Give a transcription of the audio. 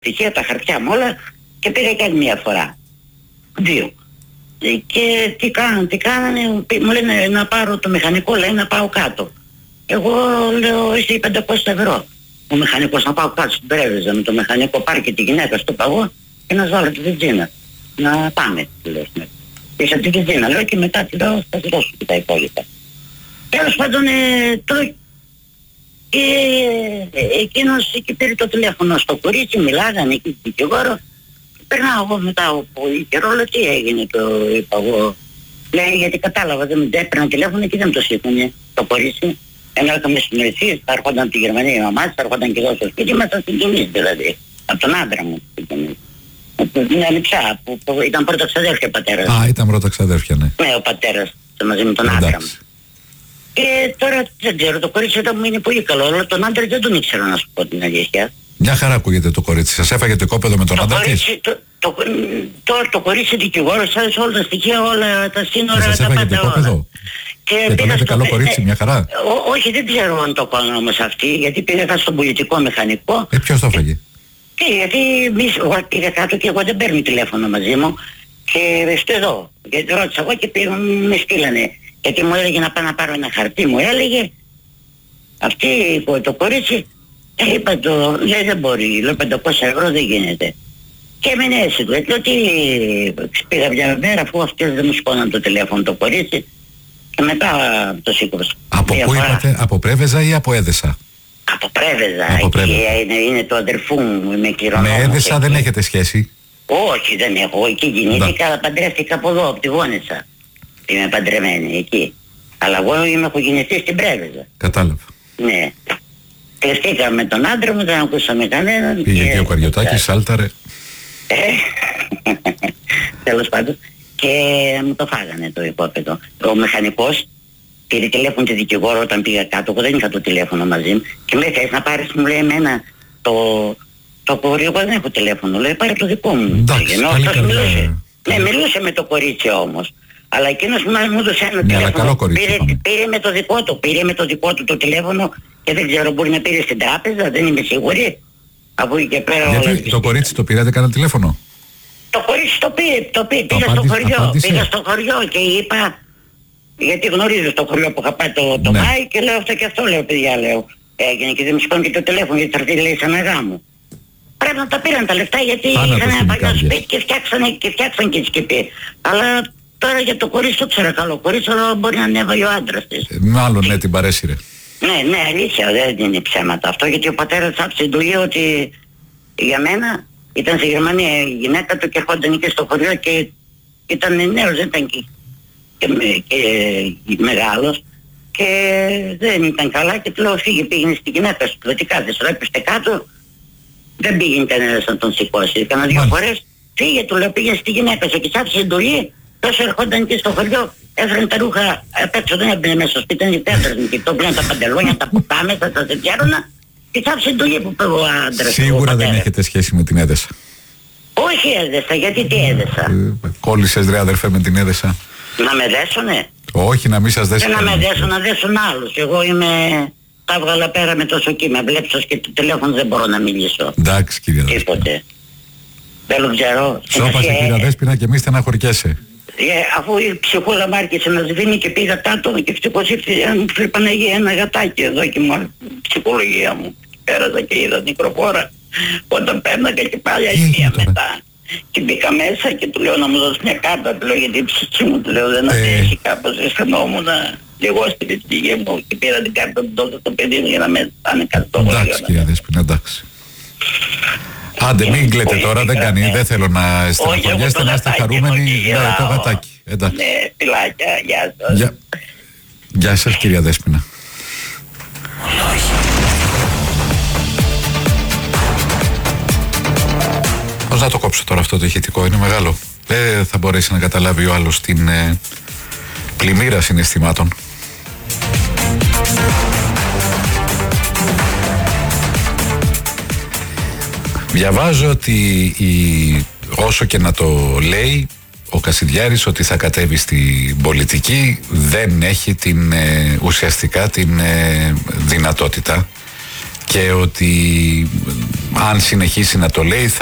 στοιχεία, τα χαρτιά μου όλα και πήγα και άλλη μια φορά. 2. Και τι κάνανε, μου λένε να πάρω το μηχανικό, λέει να πάω κάτω. Εγώ λέω εσύ 500 ευρώ. Ο μηχανικός να πάω κάτω στην Πρέβεζα με το μηχανικό, πάρει και τη γυναίκα στο παγό και να βάλω τη βενζίνα. Να πάμε, λέω. Είσαι τη βενζίνα, λέω, και μετά τη λέω θα τη δώσω και τα υπόλοιπα. Τέλος πάντων και εκείνος εκεί πήρε το τηλέφωνο στο κορίτσι, μιλάγανε εκεί στο δικηγόρο. Περνάω εγώ μετά από πολύ καιρό, λέω τι έγινε, το είπα εγώ. Λέει γιατί κατάλαβα, δεν έπαιρνα τηλέφωνο και δεν το σύμφωνε το κορίτσι. Ενώ είχαμε συνεργηθεί, θα έρχονταν από τη Γερμανία η μαμά της, θα έρχονταν και εδώ στο σπίτι, ήμασταν συγκινείς δηλαδή. Από τον άντρα μου συγκινείς. Μια ανιψιά που ήταν πρώτα ξαδέρφια ο πατέρας. Α, ήταν πρώτα ξαδέρφια, ναι. Ναι, ο πατέρας μαζί με τον άντρα μου. Και τώρα δεν ξέρω, το κορίτσι ήταν μου είναι πολύ καλό, αλλά τον άντρα δεν τον ήξερα να σου πω την αλήθεια. Μια χαρά ακούγεται το κορίτσι. Σας έφαγε το κόπεδο με τον άντρα της? Το κορίτσι δικηγόρος, άδεισε όλα τα στοιχεία, όλα τα σύνορα, τα πάντα όλα. Και τον είδε καλό κορίτσι, μια χαρά? Όχι, δεν ξέρω αν το έκανα όμως αυτή, γιατί πήγα στο πολιτικό μηχανικό. Ποιος το έφαγε? Γιατί εγώ πήγα κάτω και εγώ δεν παίρνω τηλέφωνο μαζί μου. Και στο εδώ, γιατί ρώτησα εγώ και με στείλανε. Γιατί μου έλεγε να πάω να πάρω ένα χαρτί, μου έλεγε. Αυτή το κορίτσι, είπα λέει δεν μπορεί, λέω 500 ευρώ δεν γίνεται. Και έμενε έτσι του, λέω τι πήγα μια μέρα αφού αυτές δεν μου σηκώναν το τηλέφωνο το κορίτσι. Και μετά το σήκωσα. Από πού είπατε, από Πρέβεζα ή από Έδεσα? Από Πρέβεζα, είναι το αδερφού μου, είμαι κληρονόμος. Με Έδεσα δεν έχετε σχέση? Όχι, δεν έχω, εκεί γεννήθηκα, αλλά παντρεύτηκα από εδώ, από τη Βόνετσα. Είμαι παντρεμένη εκεί. Αλλά εγώ έχω γεννηθεί στην Πρέβεζα. Κατάλαβα. Ναι. Κλειστήκα με τον άντρα μου, δεν ακούσαμε κανέναν. Πήγε και ο Καριωτάκης, σάλταρε. Τέλος πάντων. Και μου το φάγανε το υπόπεδο. Ο μηχανικός πήρε τηλέφωνο τη δικηγόρο όταν πήγα κάτω. Εγώ δεν είχα το τηλέφωνο μαζί μου. Και μου λέει θες να πάρεις, μου λέει εμένα το κορίτσι. Εγώ δεν έχω τηλέφωνο. Λέει πάρε το δικό μου. Εντάξει, μιλούσε. Ναι, μιλούσε με το κορίτσι όμως. Αλλά εκείνος μου έδωσε ένα τηλέφωνο. Πήρε με το δικό του το τηλέφωνο και δεν ξέρω, μπορεί να πήρε στην τράπεζα, δεν είμαι σίγουρη. Από εκεί και πέρα. Γιατί το κορίτσι το πήρατε κανένα τηλέφωνο? Το κορίτσι το πήρε, πήγα στο χωριό και είπα, γιατί γνωρίζω στο χωριό που είχα πάει το Μάη και λέω αυτό και αυτό, λέω παιδιά, λέω. Έγινε και δεν μου σηκώνει και το τηλέφωνο γιατί θα έρθει λέει σαν αγάμου. Πρέπει να τα πήραν τα λεφτά γιατί είχαν ένα παλιό σπίτι και φτιάξαν και σκεπή. Αλλά τώρα για το κορίτσι το ξέρω καλό κορίτσι, αλλά μπορεί να ανέβαλε ο άντρας της. Μάλλον ναι, την παρέσυρε. Ναι, αλήθεια, δεν είναι ψέματα αυτό, γιατί ο πατέρας άφησε εντολή ότι για μένα ήταν στη Γερμανία η γυναίκα του και ερχόταν και στο χωριό και ήταν νέος, δεν ήταν και μεγάλος και δεν ήταν καλά και του λέω πήγαινε στη γυναίκα σου, δηλαδή κάθε φορά έπεσε κάτω, δεν πήγαινε κανένας να τον σηκώσει, κάνα 2 φορές, φύγε του λέω πήγαινε στη γυναίκα σου και σ' άφησε εντολή, τόσο ερχόταν και στο χωριό. Έφεραν τα ρούχα απ' έξω, δεν έμπαινε μέσα στο σπίτι, ήταν οι πέτρες και το πλέον τα παντελόνια, τα πουκάμεσα, τα ζευγιάρωνα και θάψε εντολή που πέγω ο άντρας. Σίγουρα δεν έχετε σχέση με την Έδεσα? Όχι Έδεσα, γιατί τι Έδεσα? Κόλλησες ρε αδερφέ με την Έδεσα? Να με δέσουνε? Όχι, να μην σας δέσουν. Δεν να με δέσουν, να δέσουν άλλους. Εγώ είμαι, τα έβγαλα πέρα με τόσο κύμα, βλέπεις και το τηλέφωνο δεν μπορώ να μιλήσω. Εντάξει κύριε Δέσποινα. Τίποτε. Δεν ξέρω. Σώπασε κύριε Δέσποινα και μη στεναχωρικέσαι. Αφού η ψυχούλα μ' άρχισε να σβήνει και πήγα κάτω και ευτυχώς ήρθε Παναγία ένα γατάκι εδώ και μου ψυχολογία μου. Πέρασα και είδα νικροφόρα όταν πέρνακα και πάλι μία μετά. Και μπήκα μέσα και του λέω να μου δώσει μια κάρτα, του λέω γιατί η ψυχή μου, του λέω δεν αντέχει κάπως, αισθανόμουν λίγο στην ψυχή μου και πήρα την κάρτα του τότε στο παιδί μου για να με πάνε κάτι το χωριό. Εντάξει κύριε Δέσποινα, εντάξει. Άντε μην κλαίτε τώρα, δεν κάνει, δεν θέλω να στεναχωριέστε, να είστε χαρούμενοι. Ναι, το γατάκι, εντάξει. Ναι, φιλάκια, γεια σας. Γεια σας κυρία Δέσποινα. Πώς να το κόψω τώρα αυτό το ηχητικό, είναι μεγάλο. Δεν θα μπορέσει να καταλάβει ο άλλος την πλημμύρα συναισθημάτων. Διαβάζω ότι όσο και να το λέει ο Κασιδιάρης ότι θα κατέβει στην πολιτική, δεν έχει ουσιαστικά την δυνατότητα και ότι αν συνεχίσει να το λέει